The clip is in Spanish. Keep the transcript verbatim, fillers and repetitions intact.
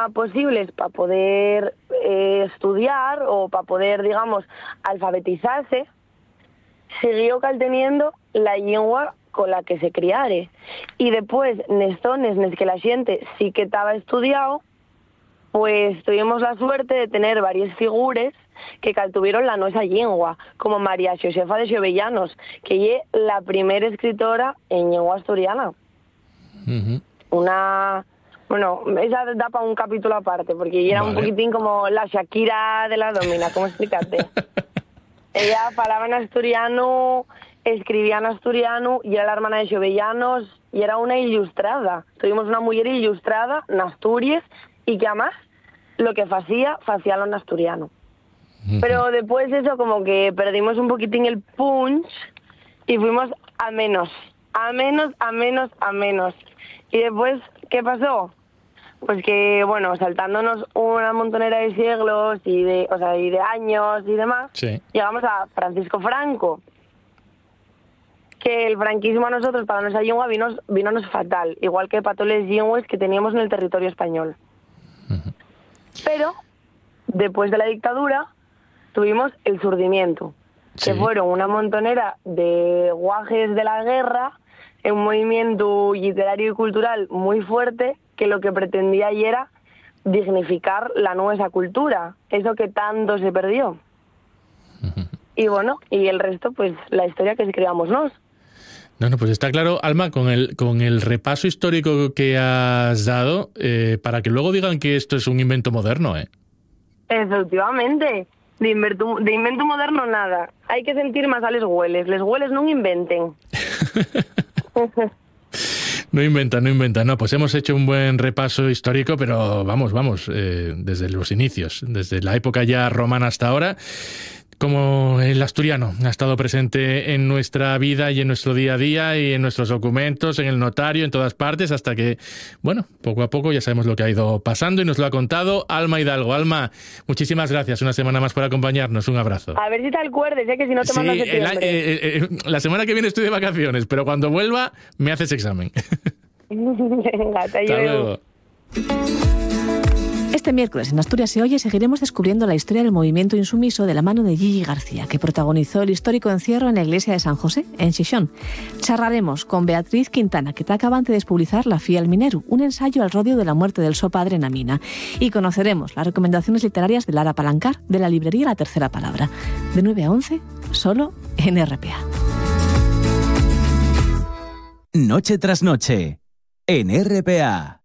posibles para poder eh, estudiar o para poder, digamos, alfabetizarse, siguió calteniendo la llengua con la que se criare. Y después, nes zones nes que la xente sí que estaba estudiado, pues tuvimos la suerte de tener varias figuras que caltuvieron la nuestra lengua, como María Josefa de Xovellanos, que es la primera escritora en lengua asturiana. Uh-huh. Una... Bueno, esa da para un capítulo aparte, porque ella era vale. un poquitín como la Shakira de la Domina, ¿cómo explicarte? Ella falaba en asturiano, escribía en asturiano, y era la hermana de Xovellanos, y era una ilustrada. Tuvimos una mujer ilustrada en Asturias, y que además lo que hacía, hacía lo en asturiano. Uh-huh. Pero después eso como que perdimos un poquitín el punch y fuimos a menos, a menos, a menos, a menos. Y después, ¿qué pasó? Pues que, bueno, saltándonos una montonera de siglos y de, o sea, y de años y demás, sí. llegamos a Francisco Franco. Que el franquismo a nosotros, para nuestra lengua, vino, vino fatal, igual que para todas las lenguas que teníamos en el territorio español. Uh-huh. Pero, después de la dictadura, tuvimos el Surdimiento, sí. que fueron una montonera de guajes de la guerra, un movimiento literario y cultural muy fuerte, que lo que pretendía y era dignificar la nuestra cultura, eso que tanto se perdió. Uh-huh. Y bueno, y el resto, pues la historia que escribamos nos. No, no, pues está claro, Alma, con el con el repaso histórico que has dado, eh, para que luego digan que esto es un invento moderno, ¿eh? Efectivamente, de invento, de invento moderno nada. Hay que sentir más a les hueles, les hueles no inventen. No inventa, no inventa. No, pues hemos hecho un buen repaso histórico, pero vamos, vamos, eh, desde los inicios, desde la época ya romana hasta ahora. Como el asturiano ha estado presente en nuestra vida y en nuestro día a día y en nuestros documentos, en el notario, en todas partes, hasta que, bueno, poco a poco ya sabemos lo que ha ido pasando y nos lo ha contado Alma Hidalgo. Alma, muchísimas gracias una semana más por acompañar,nos un abrazo. A ver si te acuerdes, ¿eh? Que si no te sí, mando a septiembre. El, eh, eh, la semana que viene estoy de vacaciones, pero cuando vuelva me haces examen. Venga, te Hasta luego. Este miércoles en Asturias se oye seguiremos descubriendo la historia del movimiento insumiso de la mano de Gigi García, que protagonizó el histórico encierro en la iglesia de San José, en Xixón. Charlaremos con Beatriz Quintana, que está acabante de despublicar La Fía al Mineru, un ensayo al rodio de la muerte del so padre na mina. Y conoceremos las recomendaciones literarias de Lara Palancar, de la librería La Tercera Palabra. De nueve a once, solo en R P A. Noche tras noche, en R P A.